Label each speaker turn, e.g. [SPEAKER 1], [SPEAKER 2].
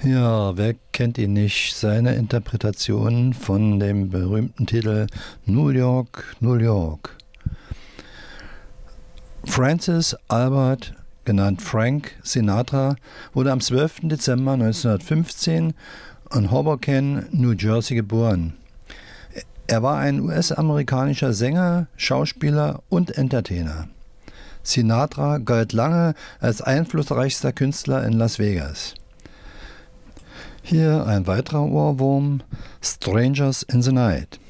[SPEAKER 1] Ja, wer kennt ihn nicht? Seine Interpretation von dem berühmten Titel New York, New York. Francis Albert, genannt Frank Sinatra, wurde am 12. Dezember 1915 in Hoboken, New Jersey geboren. Er war ein US-amerikanischer Sänger, Schauspieler und Entertainer. Sinatra galt lange als einflussreichster Künstler in Las Vegas. Hier ein weiterer Ohrwurm, Strangers in the Night.